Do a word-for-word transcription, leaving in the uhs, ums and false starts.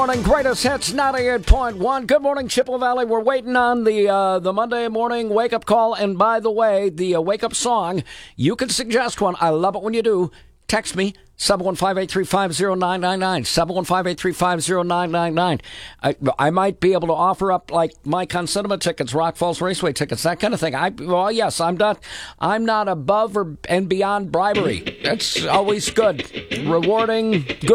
Morning, greatest hits, ninety-eight point one. Good morning, Chippewa Valley. We're waiting on the uh, the Monday morning wake-up call. And by the way, the uh, wake-up song, you can suggest one. I love it when you do. Text me, seven one five, eight three five, zero nine nine nine, seven one five, eight three five, zero nine nine nine. I, I might be able to offer up, like, Mike on cinema tickets, Rock Falls Raceway tickets, that kind of thing. I Well, yes, I'm not I'm not above or and beyond bribery. That's always good. Rewarding, good.